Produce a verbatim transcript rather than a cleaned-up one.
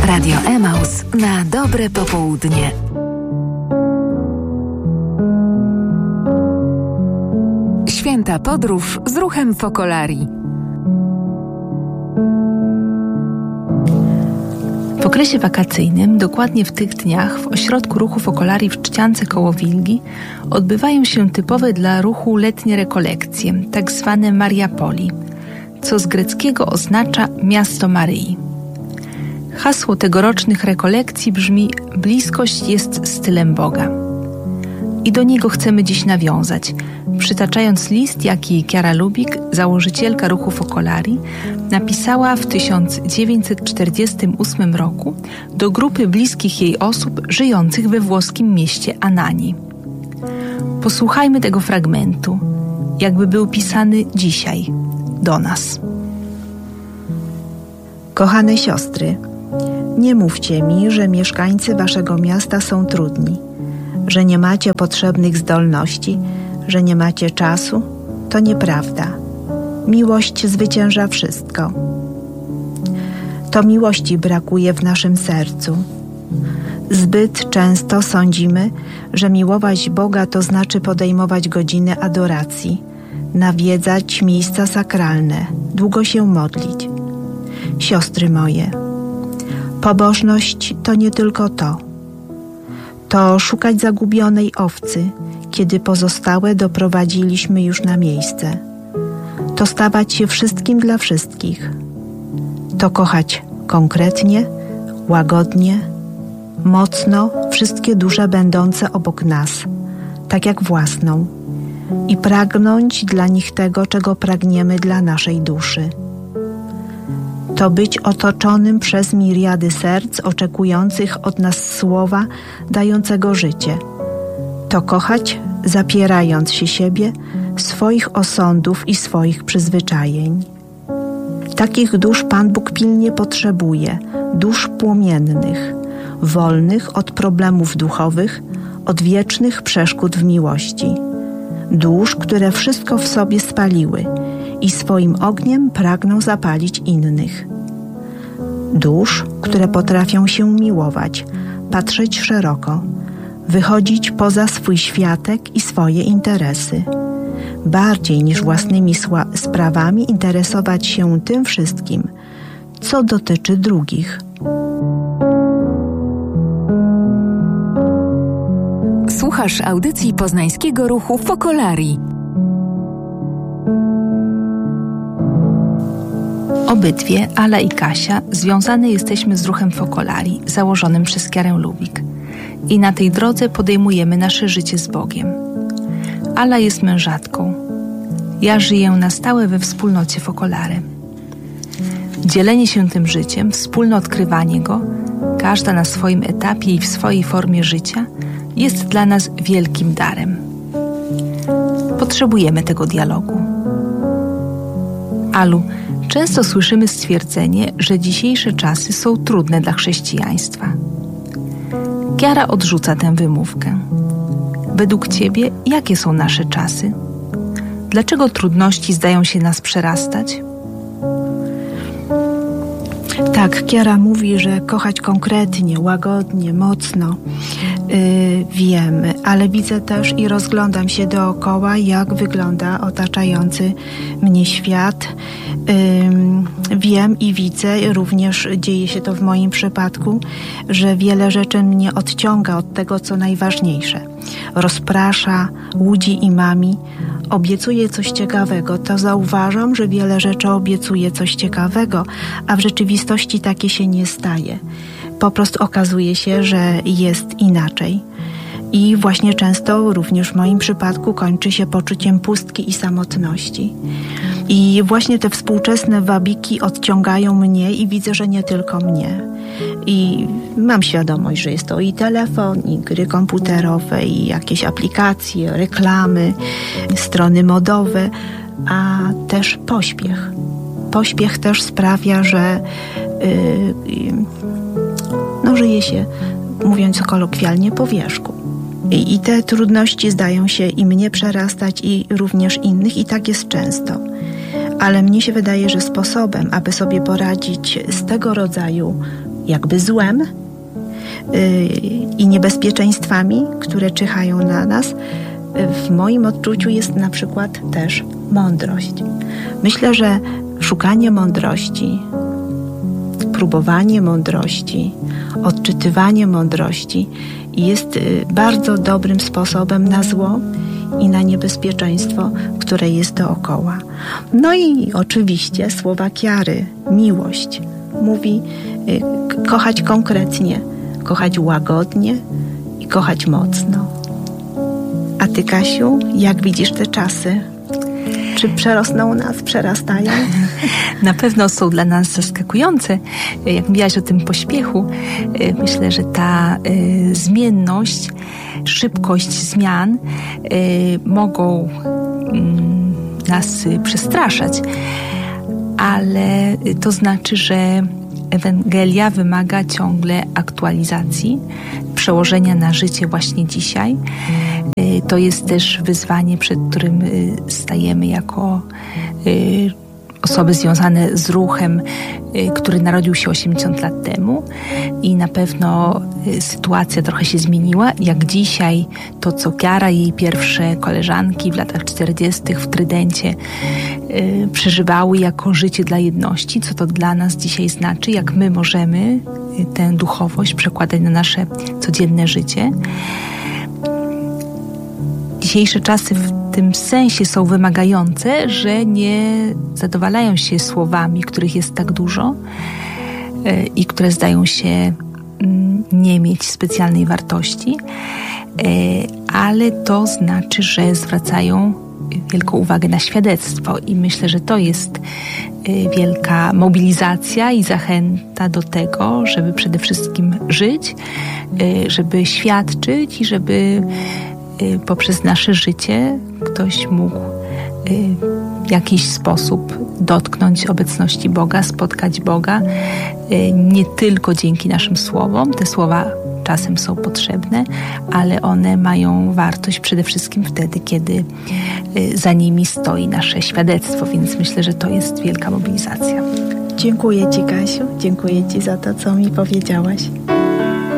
Radio Emaus na dobre popołudnie. Święta podróż z ruchem Focolarii. W okresie wakacyjnym, dokładnie w tych dniach, w ośrodku ruchu Focolarii w Trzciance koło Wilgi odbywają się typowe dla ruchu letnie rekolekcje, tak zwane Mariapoli, co z greckiego oznacza miasto Maryi. Hasło tegorocznych rekolekcji brzmi: bliskość jest stylem Boga. I do niego chcemy dziś nawiązać, przytaczając list, jaki Chiara Lubik, założycielka ruchu Focolarii, napisała w tysiąc dziewięćset czterdziestym ósmym roku do grupy bliskich jej osób żyjących we włoskim mieście Anani. Posłuchajmy tego fragmentu, jakby był pisany dzisiaj do nas. Kochane siostry, nie mówcie mi, że mieszkańcy waszego miasta są trudni, że nie macie potrzebnych zdolności, że nie macie czasu. To nieprawda. Miłość zwycięża wszystko. To miłości brakuje w naszym sercu. Zbyt często sądzimy, że miłować Boga to znaczy podejmować godziny adoracji, nawiedzać miejsca sakralne, długo się modlić. Siostry moje, pobożność to nie tylko to. To szukać zagubionej owcy, kiedy pozostałe doprowadziliśmy już na miejsce. To stawać się wszystkim dla wszystkich. To kochać konkretnie, łagodnie, mocno wszystkie dusze będące obok nas, tak jak własną, i pragnąć dla nich tego, czego pragniemy dla naszej duszy. To być otoczonym przez miriady serc oczekujących od nas słowa dającego życie. To kochać, zapierając się siebie, swoich osądów i swoich przyzwyczajeń. Takich dusz Pan Bóg pilnie potrzebuje, dusz płomiennych, wolnych od problemów duchowych, od wiecznych przeszkód w miłości. Dusz, które wszystko w sobie spaliły i swoim ogniem pragną zapalić innych. Dusz, które potrafią się miłować, patrzeć szeroko, wychodzić poza swój światek i swoje interesy. Bardziej niż własnymi sła- sprawami interesować się tym wszystkim, co dotyczy drugich. Słuchasz audycji poznańskiego ruchu Focolarii. Obydwie, Ala i Kasia, związane jesteśmy z ruchem Focolarii, założonym przez Chiarę Lubik. I na tej drodze podejmujemy nasze życie z Bogiem. Ala jest mężatką. Ja żyję na stałe we wspólnocie Focolare. Dzielenie się tym życiem, wspólne odkrywanie go, każda na swoim etapie i w swojej formie życia, jest dla nas wielkim darem. Potrzebujemy tego dialogu. Alu, często słyszymy stwierdzenie, że dzisiejsze czasy są trudne dla chrześcijaństwa. Chiara odrzuca tę wymówkę. Według Ciebie, jakie są nasze czasy? Dlaczego trudności zdają się nas przerastać? Tak, Chiara mówi, że kochać konkretnie, łagodnie, mocno. Yy, wiem, ale widzę też i rozglądam się dookoła, jak wygląda otaczający mnie świat. Yy, wiem i widzę, również dzieje się to w moim przypadku, że wiele rzeczy mnie odciąga od tego, co najważniejsze. Rozprasza, łudzi i mami. Obiecuje coś ciekawego, to zauważam, że wiele rzeczy obiecuje coś ciekawego, a w rzeczywistości takie się nie staje. Po prostu okazuje się, że jest inaczej. I właśnie często, również w moim przypadku, kończy się poczuciem pustki i samotności. I właśnie te współczesne wabiki odciągają mnie i widzę, że nie tylko mnie. I mam świadomość, że jest to i telefon, i gry komputerowe, i jakieś aplikacje, reklamy, strony modowe, a też pośpiech. Pośpiech też sprawia, że yy, no, żyje się, mówiąc kolokwialnie, po wierzchu. I, I te trudności zdają się i mnie przerastać, i również innych, i tak jest często. Ale mnie się wydaje, że sposobem, aby sobie poradzić z tego rodzaju jakby złem i niebezpieczeństwami, które czyhają na nas, w moim odczuciu jest na przykład też mądrość. Myślę, że szukanie mądrości, próbowanie mądrości, odczytywanie mądrości jest bardzo dobrym sposobem na zło i na niebezpieczeństwo, które jest dookoła. No i oczywiście słowa Kiary, miłość. Mówi kochać konkretnie, kochać łagodnie i kochać mocno. A ty, Kasiu, jak widzisz te czasy? Czy przerosną nas, przerastają? Na pewno są dla nas zaskakujące. Jak mówiłaś o tym pośpiechu, myślę, że ta y, zmienność, szybkość zmian y, mogą y, nas przestraszać, ale to znaczy, że Ewangelia wymaga ciągle aktualizacji, przełożenia na życie właśnie dzisiaj. To jest też wyzwanie, przed którym stajemy jako osoby związane z ruchem, który narodził się osiemdziesiąt lat temu i na pewno sytuacja trochę się zmieniła. Jak dzisiaj to, co Kiara i jej pierwsze koleżanki w latach czterdziestych w Trydencie przeżywały jako życie dla jedności, co to dla nas dzisiaj znaczy, jak my możemy tę duchowość przekładać na nasze codzienne życie. Dzisiejsze czasy w tym sensie są wymagające, że nie zadowalają się słowami, których jest tak dużo i które zdają się nie mieć specjalnej wartości, ale to znaczy, że zwracają wielką uwagę na świadectwo i myślę, że to jest wielka mobilizacja i zachęta do tego, żeby przede wszystkim żyć, żeby świadczyć i żeby poprzez nasze życie ktoś mógł w jakiś sposób dotknąć obecności Boga, spotkać Boga, nie tylko dzięki naszym słowom. Te słowa czasem są potrzebne, ale one mają wartość przede wszystkim wtedy, kiedy za nimi stoi nasze świadectwo, więc myślę, że to jest wielka mobilizacja. Dziękuję Ci, Kasiu, dziękuję Ci za to, co mi powiedziałaś.